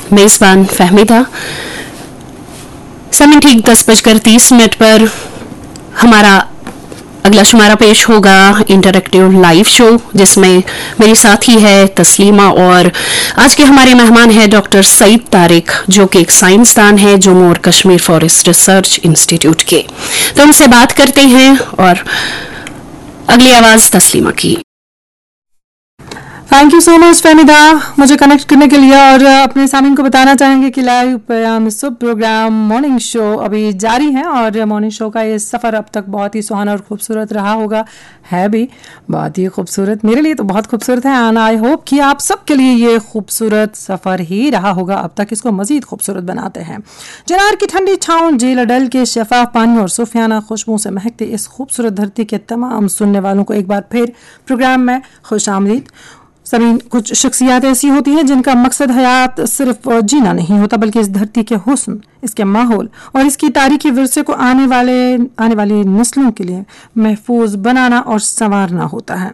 मेज़बान फहमीदा। समय ठीक 10:30 पर हमारा अगला शुमारा पेश होगा इंटरैक्टिव लाइव शो, जिसमें मेरी साथी है तस्लीमा और आज के हमारे मेहमान हैं डॉक्टर सईद तारिक, जो कि एक साइंसदान है जम्मू और कश्मीर फॉरेस्ट रिसर्च इंस्टीट्यूट के। तो उनसे बात करते हैं और अगली आवाज तस्लीमा की। Thank you so much Fahmida, मुझे कनेक्ट करने के लिए। और अपने सामीन को बताना चाहेंगे कि लाइव प्याम सुब प्रोग्राम मॉर्निंग शो अभी जारी है और मॉर्निंग शो का ये सफ़र अब तक बहुत ही सुहाना और खूबसूरत रहा होगा, है भी बहुत ही खूबसूरत। मेरे लिए तो बहुत खूबसूरत है एंड आई होप कि आप सबके लिए ये खूबसूरत सफ़र ही रहा होगा। अब तक इसको मज़ीद खूबसूरत बनाते हैं। चिनार की ठंडी छाँव, झील डल के शफाफ पानी और सूफियाना खुशबू से महकती इस खूबसूरत धरती के तमाम सुनने वालों को एक बार फिर प्रोग्राम में खुश आमदीद। सभी कुछ शख्सियात ऐसी होती हैं जिनका मकसद हयात सिर्फ जीना नहीं होता, बल्कि इस धरती के हुस्न, इसके माहौल और इसकी तारीखी विरसे को आने वाली नस्लों के लिए महफूज बनाना और संवारना होता है।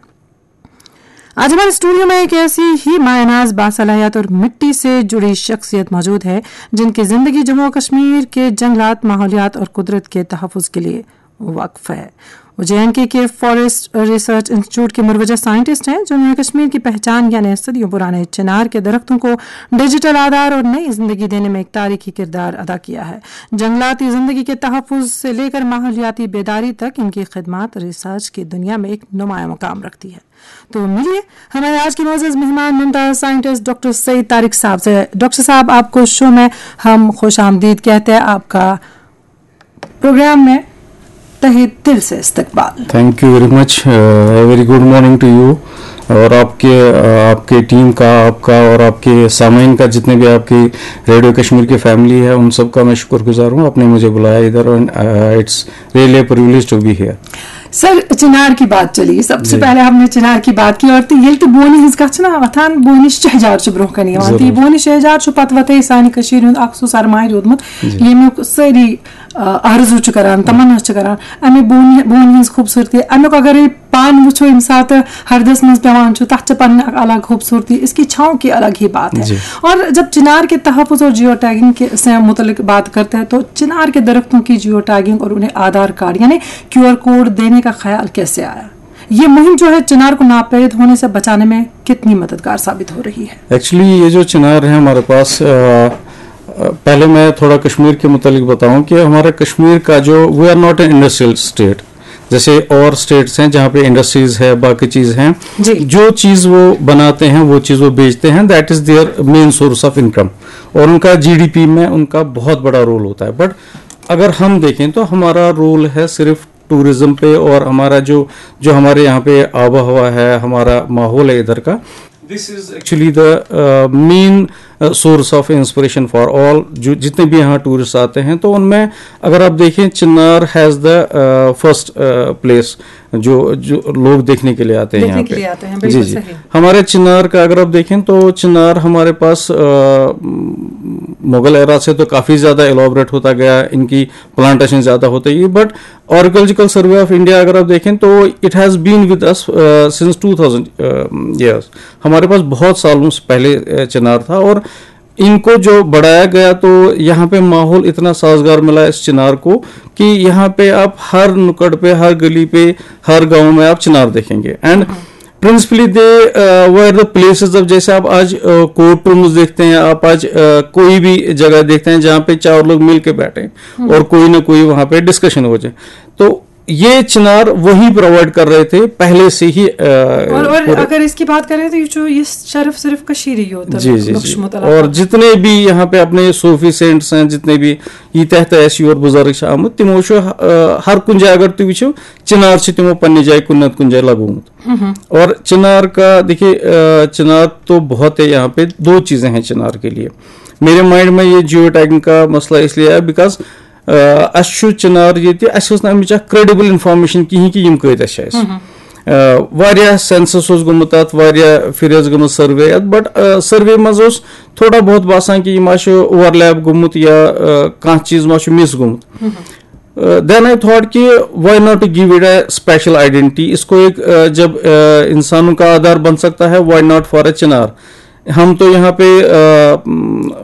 आज हमारे स्टूडियो में एक ऐसी ही मायनाज बासलाहियत और मिट्टी से जुड़ी शख्सियत मौजूद है जिनकी जिंदगी जम्मू कश्मीर के जंगलात, माहौलियात और कुदरत के तहफ़्फ़ुज़ के लिए वक्फ है। वो JNK के फॉरेस्ट रिसर्च इंस्टीट्यूट के मुरवजा साइंटिस्ट हैं, जिन्होंने कश्मीर की पहचान यानी सदियों पुराने चिनार के दरख्तों को डिजिटल आधार और नई जिंदगी देने में एक तारीखी किरदार अदा किया है। जंगलाती जिंदगी के तहफ़्फ़ुज़ से लेकर माहौलियाती बेदारी तक इनकी खिदमत रिसर्च की दुनिया में एक नुमाया मकाम रखती है। तो मिलिए हमारे आज के मोअज़्ज़ज़ मेहमान मुमताज़ साइंटिस्ट डॉक्टर सईद तारिक साहब से। डॉक्टर साहब, आपको शो में हम खुश आमदीद कहते हैं। आपका प्रोग्राम में तहे दिल से इस्तकबाल। Thank you very much. Very good morning to you और आपके टीम का, आपका और आपके सामाइन का, जितने भी आपकी रेडियो कश्मीर की फैमिली है, उन सब का मैं शुक्रगुजार हूँ। आपने मुझे बुलाया इधर और it's really privilege to be here. Sir, चिनार की बात चली, सबसे पहले हमने चिनार की बात की और ये बोनी हिंस कथना वथान बोनी शहजार छ ब्रोह कनी यवान बोनी शहजार छ पत वते सानी कशीर हुंद अक्सु सरमाय रोदमत येमुक सारी आरजू छ करान, तमन्ना छ करान अमे बोनी हिंस खूबसूरती अमुक अगर पान वुछो इम साथ हरदस में पेवान छ तख पन अलग खूबसूरती, इसकी छाँव की अलग ही बात है। और जब चिनार के तहफ़्फ़ुज़ और जियो टैगिंग के से मुतल्लिक बात करते हैं तो चिनार के दरख्तों की जियो टैगिंग और उन्हें आधार कार्ड यानी QR कोड देने का ख्याल कैसे आया? ये मुहिम जो है चिनार को नापैद होने से बचाने में कितनी मददगार साबित हो रही है? एक्चुअली ये जो चिनार है हमारे पास, पहले मैं थोड़ा कश्मीर के मुतालिक बताऊं कि हमारा कश्मीर का जो, we are not an industrial state जैसे और स्टेट्स हैं जहाँ पे इंडस्ट्रीज है, बाकी चीज हैं, जो चीज वो बनाते हैं वो चीज वो बेचते हैं, that is their main source of income और उनका GDP में उनका बहुत बड़ा रोल होता है। बट अगर हम देखें तो हमारा रोल है सिर्फ टूरिज्म पे और हमारा जो हमारे यहाँ पे आबो हवा है, हमारा माहौल है इधर का, this is actually the main source of inspiration for all. जो जितने भी यहाँ टूरिस्ट आते हैं तो उनमें अगर आप देखें चिनार हैज़ द फर्स्ट प्लेस जो लोग देखने के लिए आते हैं यहाँ पे। जी हमारे चिनार का अगर आप देखें तो चिनार हमारे पास मुगल एरा से तो काफ़ी ज़्यादा एलॉबरेट होता गया, इनकी प्लांटेशन ज़्यादा होती गई। But archaeological survey of India अगर आप देखें तो it has been with us since 2000 years. हमारे पास बहुत सालों से पहले चिनार था और इनको जो बढ़ाया गया तो यहाँ पे माहौल इतना साजगार मिला इस चिनार को कि यहाँ पे आप हर नुक्कड़ पे, हर गली पे, हर गांव में आप चिनार देखेंगे। And principally they were the places of, जैसे आप आज कोर्ट रूम्स देखते हैं, आप आज कोई भी जगह देखते हैं जहाँ पे 4 लोग मिल के बैठे और कोई ना कोई वहाँ पे डिस्कशन हो जाए, तो ये चिनार वही प्रोवाइड कर रहे थे पहले से ही। और अगर इसकी बात करें तो जो ये शर्फ सिर्फ कशीर ही होता है। जी। और जितने भी यहाँ पे अपने सूफी सेंट्स हैं, जितने भी ये तहत ऐसी और बुजुर्ग आमद तिमो हर कुछ अगर तुम वो चिनार से तिमो पन्ने जाए कुन जाए लगोमुत। और चिनार का देखिए, चिनार तो बहुत है यहाँ पे। 2 चीजें हैं चिनार के लिए। मेरे माइंड में ये जियो टैगिंग का मसला इसलिए आया बिकॉज चिनार ये अमिच क्रेडिबल इंफॉर्मेशन कहीं कि यम कत सेंसस गुमुत फिर गम सर्वे, बट सर्वे मज थोड़ा बहुत बासान कि ओवरलैप गुमुत या कह चीज मा मिस गुमुत। देन आई थॉट कि why not to give it a special identity. इसको एक जब इंसानों का आधार बन सकता है, वाई नॉट फॉर अ चिनार। हम तो यहाँ पे